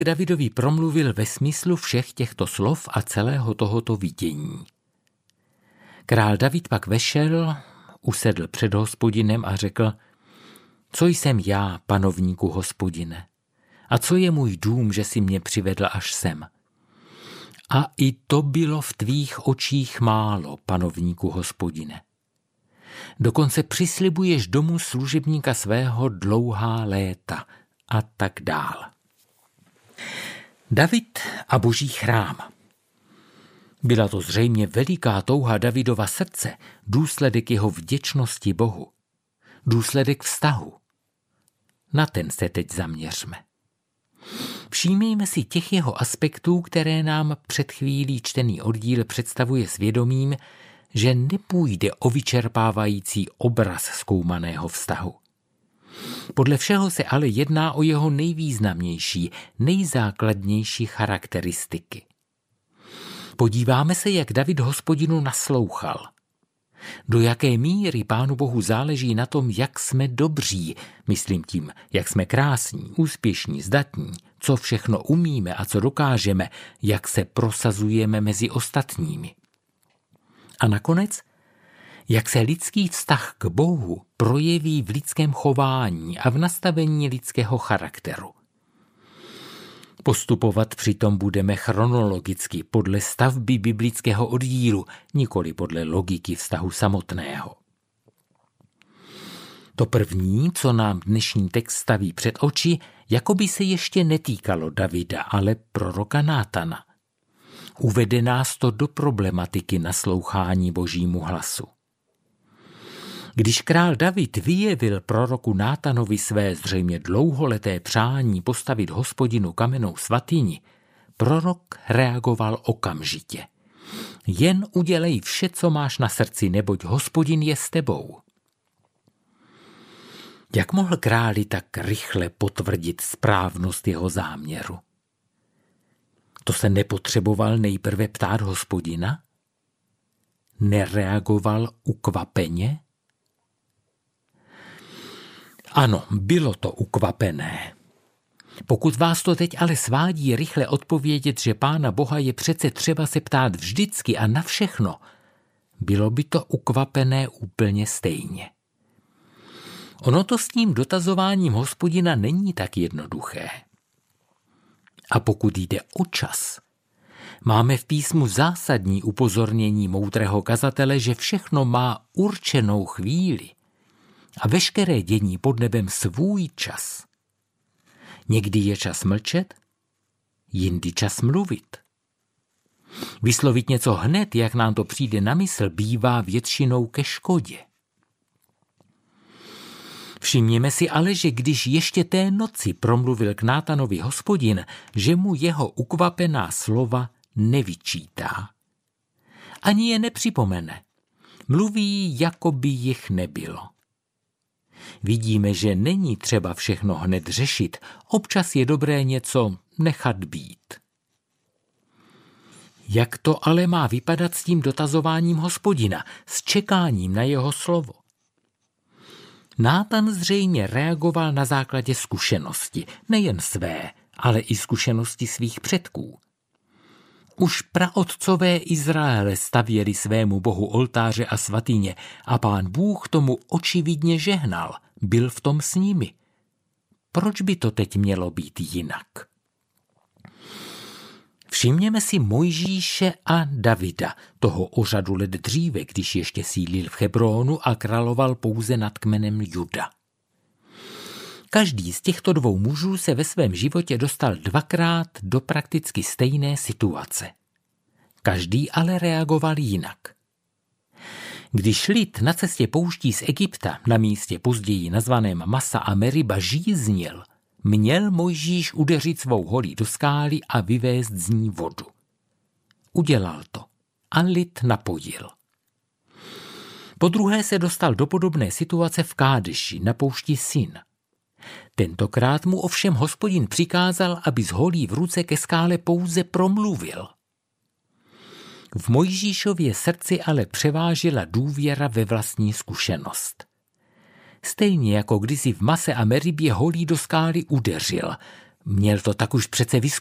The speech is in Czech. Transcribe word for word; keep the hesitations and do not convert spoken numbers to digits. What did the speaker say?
Davidovi promluvil ve smyslu všech těchto slov a celého tohoto vidění. Král David pak vešel, usedl před Hospodinem a řekl: Co jsem já, panovníku Hospodine? A co je můj dům, že si mě přivedl až sem? A i to bylo v tvých očích málo, panovníku Hospodine. Dokonce přislibuješ domu služebníka svého dlouhá léta a tak dál. David a boží chrám. Byla to zřejmě veliká touha Davidova srdce, důsledek jeho vděčnosti Bohu, důsledek vztahu. Na ten se teď zaměřme. Všímejme si těch jeho aspektů, které nám před chvílí čtený oddíl představuje svědomím, že nepůjde o vyčerpávající obraz zkoumaného vztahu. Podle všeho se ale jedná o jeho nejvýznamnější, nejzákladnější charakteristiky. Podíváme se, jak David Hospodinu naslouchal. Do jaké míry Pánu Bohu záleží na tom, jak jsme dobří, myslím tím, jak jsme krásní, úspěšní, zdatní, co všechno umíme a co dokážeme, jak se prosazujeme mezi ostatními. A nakonec, jak se lidský vztah k Bohu projeví v lidském chování a v nastavení lidského charakteru. Postupovat přitom budeme chronologicky podle stavby biblického oddílu, nikoli podle logiky vztahu samotného. To první, co nám dnešní text staví před oči, jako by se ještě netýkalo Davida, ale proroka Nátana. Uvede nás to do problematiky naslouchání Božímu hlasu. Když král David vyjevil proroku Nátanovi své zřejmě dlouholeté přání postavit Hospodinu kamennou svatyni, prorok reagoval okamžitě. Jen udělej vše, co máš na srdci, neboť Hospodin je s tebou. Jak mohl králi tak rychle potvrdit správnost jeho záměru? To se nepotřeboval nejprve ptát Hospodina? Nereagoval ukvapeně? Ano, bylo to ukvapené. Pokud vás to teď ale svádí rychle odpovědět, že Pána Boha je přece třeba se ptát vždycky a na všechno, bylo by to ukvapené úplně stejně. Ono to s tím dotazováním Hospodina není tak jednoduché. A pokud jde o čas, máme v písmu zásadní upozornění moudrého kazatele, že všechno má určenou chvíli a veškeré dění pod nebem svůj čas. Někdy je čas mlčet, jindy čas mluvit. Vyslovit něco hned, jak nám to přijde na mysl, bývá většinou ke škodě. Všimněme si ale, že když ještě té noci promluvil k Nátanovi Hospodin, že mu jeho ukvapená slova nevyčítá. Ani je nepřipomene. Mluví, jako by jich nebylo. Vidíme, že není třeba všechno hned řešit, občas je dobré něco nechat být. Jak to ale má vypadat s tím dotazováním Hospodina, s čekáním na jeho slovo? Nátan zřejmě reagoval na základě zkušenosti, nejen své, ale i zkušenosti svých předků. Už praotcové Izraele stavěli svému bohu oltáře a svatyně a Pán Bůh tomu očividně žehnal, byl v tom s nimi. Proč by to teď mělo být jinak? Všimněme si Mojžíše a Davida, toho o řadu let dříve, když ještě sídlil v Hebronu a královal pouze nad kmenem Juda. Každý z těchto dvou mužů se ve svém životě dostal dvakrát do prakticky stejné situace. Každý ale reagoval jinak. Když lid na cestě pouští z Egypta, na místě později nazvaném Masa a Meriba, žíznil, měl Mojžíš udeřit svou holí do skály a vyvést z ní vodu. Udělal to a lid napojil. Podruhé se dostal do podobné situace v Kádeši na poušti Sin. Tentokrát mu ovšem Hospodin přikázal, aby z holí v ruce ke skále pouze promluvil. V Mojžíšově srdci ale převážila důvěra ve vlastní zkušenost. Stejně jako kdysi v Mase a Meribě holí do skály udeřil, Měl to tak už přece